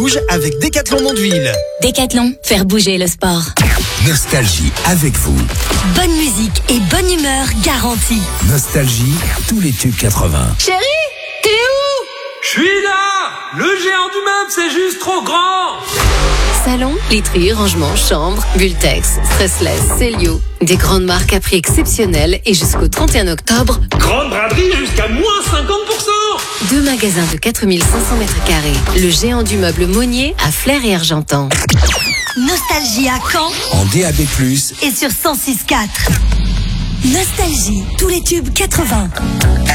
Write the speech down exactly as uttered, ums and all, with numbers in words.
Bouge avec Décathlon Mondeville. Décathlon, faire bouger le sport. Nostalgie avec vous. Bonne musique et bonne humeur garantie. Nostalgie, tous les tubes quatre-vingts. Chérie, t'es où? Je suis là. Le géant du meuble, c'est juste trop grand. Salon, literie, rangement, chambre, Bultex, Stressless, Célio. Des grandes marques à prix exceptionnel et jusqu'au trente et un octobre. Grande braderie jusqu'à moins cinquante pour cent. Deux magasins de quatre mille cinq cents mètres carrés. Le géant du meuble Monnier à Flers et Argentan. Nostalgie à Caen En D A B plus, et sur cent six virgule quatre. Nostalgie, tous les tubes quatre-vingts.